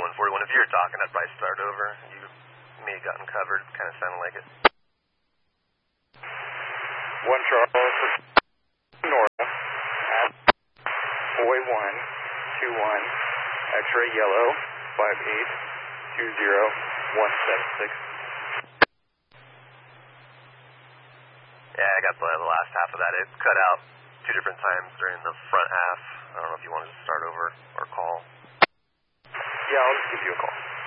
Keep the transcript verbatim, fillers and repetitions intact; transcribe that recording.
one forty-one. If you were talking, I'd probably start over. You may have gotten covered. Kind of sounded like it. one Charles, north, at Boy one two one, X-ray yellow, five eight two zero one seven six. Yeah, I got the, the last half of that. It cut out two different times during the front half. I don't know if you wanted to start over or call. Yeah, I'll just give you a call.